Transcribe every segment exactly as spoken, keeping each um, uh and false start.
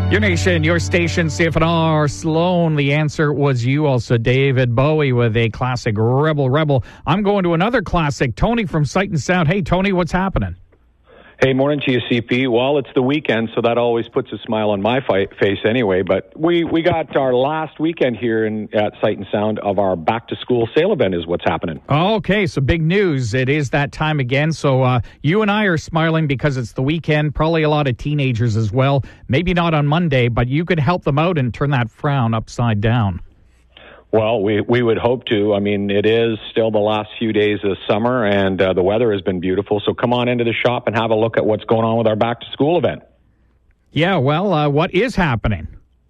Your nation, your station, C F N R, Sloan. The answer was you also, David Bowie, with a classic Rebel Rebel. I'm going to another classic, Tony from Sight and Sound. Hey, Tony, what's happening? Hey, morning to you, C P. Well, it's the weekend, so that always puts a smile on my fi- face anyway. But we, we got our last weekend here in, at Sight and Sound of our back-to-school sale event is what's happening. Okay, so big news. It is that time again. So uh, you and I are smiling because it's the weekend, probably a lot of teenagers as well. Maybe not on Monday, but you could help them out and turn that frown upside down. Well, we, we would hope to. I mean, it is still the last few days of summer, and uh, the weather has been beautiful. So come on into the shop and have a look at what's going on with our back-to-school event. Yeah, well, uh, what is happening?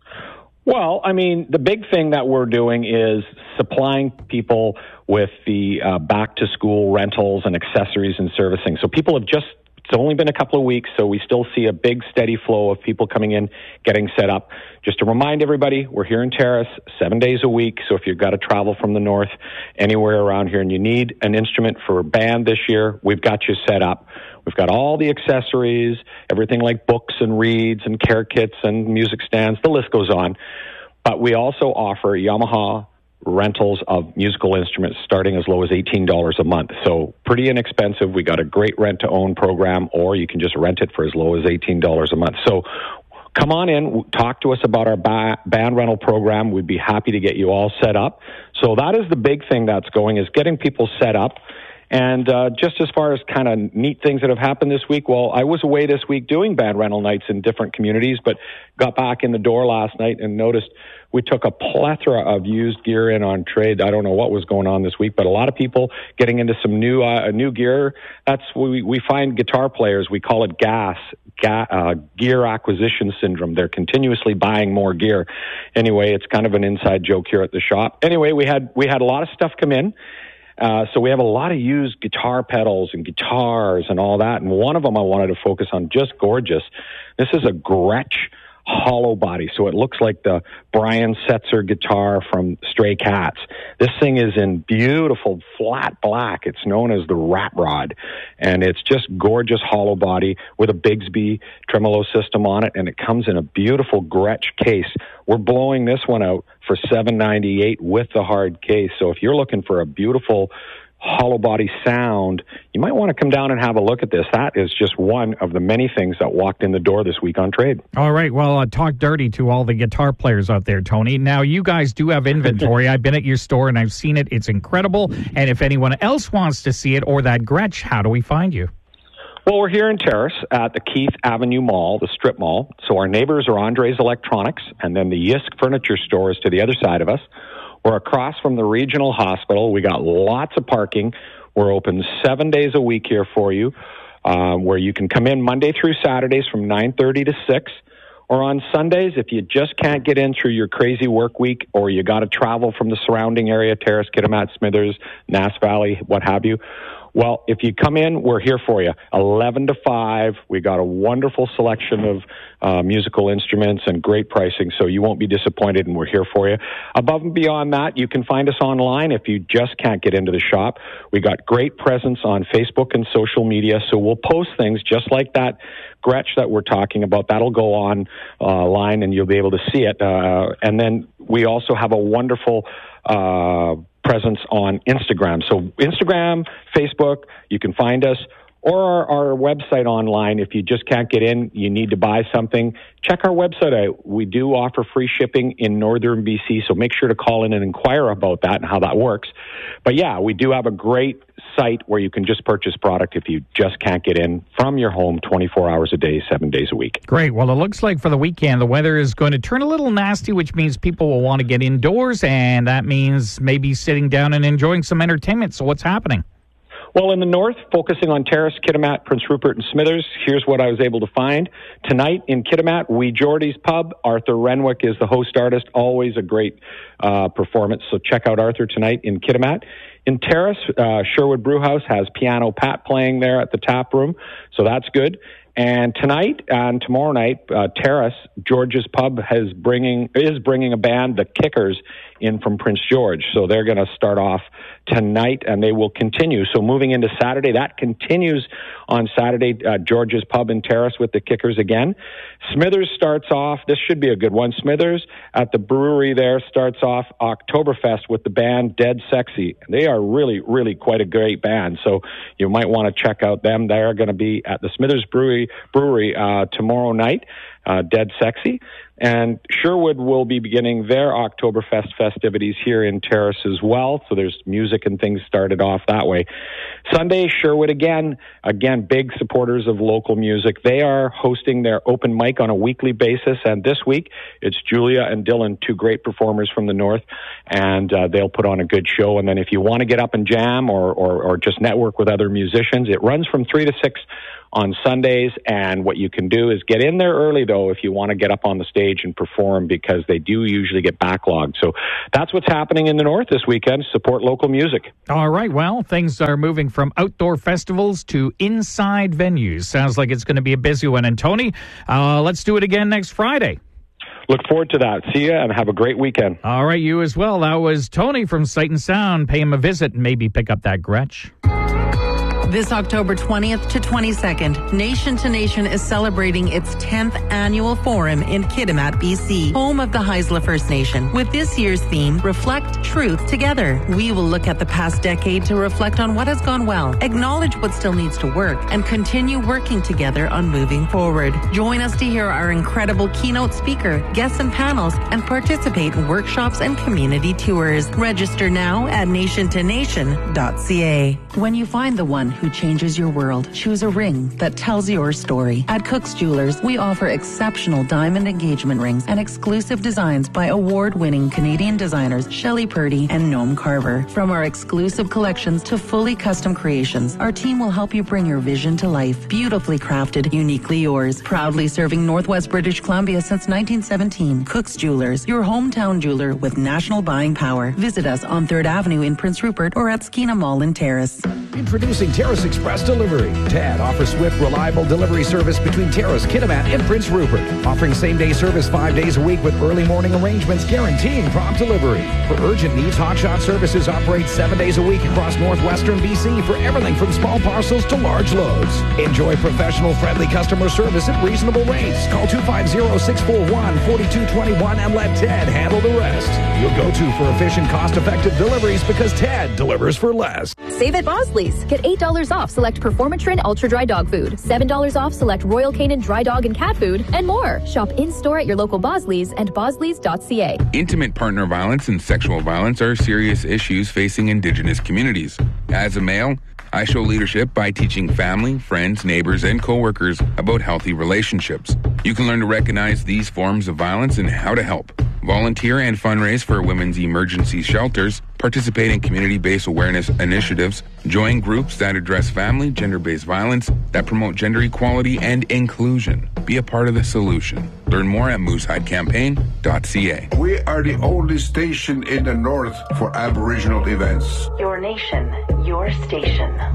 Well, I mean, the big thing that we're doing is supplying people with the uh, back-to-school rentals and accessories and servicing. So people have just It's only been a couple of weeks, so we still see a big, steady flow of people coming in, getting set up. Just to remind everybody, we're here in Terrace seven days a week, so if you've got to travel from the north anywhere around here and you need an instrument for a band this year, we've got you set up. We've got all the accessories, everything like books and reeds and care kits and music stands, the list goes on. But we also offer Yamaha rentals of musical instruments starting as low as eighteen dollars a month. So pretty inexpensive. We got a great rent-to-own program, or you can just rent it for as low as eighteen dollars a month. So come on in, talk to us about our ba- band rental program. We'd be happy to get you all set up. So that is the big thing that's going, is getting people set up. And uh, just as far as kind of neat things that have happened this week, well, I was away this week doing band rental nights in different communities, but got back in the door last night and noticed we took a plethora of used gear in on trade. I don't know what was going on this week, but a lot of people getting into some new uh, new gear. That's we we find guitar players. We call it GAS, ga, uh, gear acquisition syndrome. They're continuously buying more gear. Anyway, it's kind of an inside joke here at the shop. Anyway, we had we had a lot of stuff come in. Uh, so we have a lot of used guitar pedals and guitars and all that. And one of them I wanted to focus on, just gorgeous. This is a Gretsch hollow body. So it looks like the Brian Setzer guitar from Stray Cats. This thing is in beautiful flat black. It's known as the Rat Rod. And it's just gorgeous hollow body with a Bigsby tremolo system on it. And it comes in a beautiful Gretsch case. We're blowing this one out for seven ninety-eight with the hard case. So if you're looking for a beautiful hollow body sound, you might want to come down and have a look at this. That is just one of the many things that walked in the door this week on trade. All right. Well, uh, talk dirty to all the guitar players out there, Tony. Now, you guys do have inventory. I've been at your store and I've seen it. It's incredible. And if anyone else wants to see it, or that Gretsch, how do we find you? Well, we're here in Terrace at the Keith Avenue Mall, the strip mall. So our neighbors are Andre's Electronics, and then the Yisk Furniture Store is to the other side of us. We're across from the regional hospital. We got lots of parking. We're open seven days a week here for you, um, where you can come in Monday through Saturdays from nine thirty to six. Or on Sundays, if you just can't get in through your crazy work week, or you got to travel from the surrounding area, Terrace, Kitimat, Smithers, Nass Valley, what have you. Well, if you come in, we're here for you. eleven to five. We got a wonderful selection of uh, musical instruments and great pricing, so you won't be disappointed, and we're here for you. Above and beyond that, you can find us online if you just can't get into the shop. We got great presence on Facebook and social media, so we'll post things just like that Gretsch that we're talking about. That'll go on uh, line, and you'll be able to see it. Uh, and then we also have a wonderful uh presence on Instagram. So Instagram, Facebook, you can find us, or our, our website online. If you just can't get in, you need to buy something, check our website out. We do offer free shipping in northern B C, so make sure to call in and inquire about that and how that works. But yeah, we do have a great site where you can just purchase product if you just can't get in from your home twenty-four hours a day, seven days a week. Great. Well, it looks like for the weekend, the weather is going to turn a little nasty, which means people will want to get indoors, and that means maybe sitting down and enjoying some entertainment. So what's happening? Well, in the north, focusing on Terrace, Kitimat, Prince Rupert, and Smithers, here's what I was able to find. Tonight in Kitimat, Wee Geordie's Pub. Arthur Renwick is the host artist. Always a great uh, performance, so check out Arthur tonight in Kitimat. In Terrace, uh, Sherwood Brewhouse has Piano Pat playing there at the tap room, so that's good. And tonight and tomorrow night, uh, Terrace, George's Pub, has bringing is bringing a band, the Kickers, in from Prince George. So they're going to start off tonight, and they will continue. So moving into Saturday, that continues on Saturday, uh, George's Pub and Terrace with the Kickers again. Smithers starts off, this should be a good one, Smithers at the brewery there starts off Oktoberfest with the band Dead Sexy. They are really, really quite a great band, so you might want to check out them. They are going to be at the Smithers Brewery, brewery uh, tomorrow night, uh, Dead Sexy. And Sherwood will be beginning their Oktoberfest festivities here in Terrace as well. So there's music and things started off that way. Sunday, Sherwood again, again, big supporters of local music. They are hosting their open mic on a weekly basis. And this week, it's Julia and Dylan, two great performers from the north. And uh, they'll put on a good show. And then if you want to get up and jam or, or, or just network with other musicians, it runs from three to six on Sundays, and what you can do is get in there early, though, if you want to get up on the stage and perform, because they do usually get backlogged. So that's what's happening in the north this weekend. Support local music. All right, well, things are moving from outdoor festivals to inside venues. Sounds like it's going to be a busy one. And Tony, uh, let's do it again next Friday. Look forward to that. See you, and have a great weekend. All right, you as well. That was Tony from Sight and Sound. Pay him a visit and maybe pick up that Gretsch. This October twentieth to twenty-second, Nation to Nation is celebrating its tenth annual forum in Kitimat, B C, home of the Haisla First Nation. With this year's theme, Reflect Truth Together. We will look at the past decade to reflect on what has gone well, acknowledge what still needs to work, and continue working together on moving forward. Join us to hear our incredible keynote speaker, guests and panels, and participate in workshops and community tours. Register now at nation to nation dot c a. When you find the one who changes your world, choose a ring that tells your story. At Cook's Jewelers, we offer exceptional diamond engagement rings and exclusive designs by award-winning Canadian designers Shelley Purdy and Noam Carver. From our exclusive collections to fully custom creations, our team will help you bring your vision to life. Beautifully crafted, uniquely yours. Proudly serving Northwest British Columbia since nineteen seventeen. Cook's Jewelers, your hometown jeweler with national buying power. Visit us on third Avenue in Prince Rupert or at Skeena Mall in Terrace. Introducing Terrace Express Delivery. T A D offers swift, reliable delivery service between Terrace, Kitimat, and Prince Rupert, offering same-day service five days a week with early morning arrangements guaranteeing prompt delivery. For urgent needs, Hotshot Services operates seven days a week across northwestern B C for everything from small parcels to large loads. Enjoy professional, friendly customer service at reasonable rates. Call two five zero, six four one, four two two one and let Ted handle the rest. You'll go to for efficient, cost-effective deliveries because Ted delivers for less. Save at Bosley's. Get eight dollars off select Performatrin Ultra Dry Dog Food, seven dollars off select Royal Canin Dry Dog and Cat Food, and more. Shop in-store at your local Bosley's and bosleys dot c a. Intimate partner violence and sexual violence are serious issues facing Indigenous communities. As a male, I show leadership by teaching family, friends, neighbors, and coworkers about healthy relationships. You can learn to recognize these forms of violence and how to help. Volunteer and fundraise for women's emergency shelters, participate in community-based awareness initiatives, join groups that address family, gender-based violence, that promote gender equality and inclusion. Be a part of the solution. Learn more at moose hide campaign dot c a. We are the only station in the north for Aboriginal events. Your nation, your station.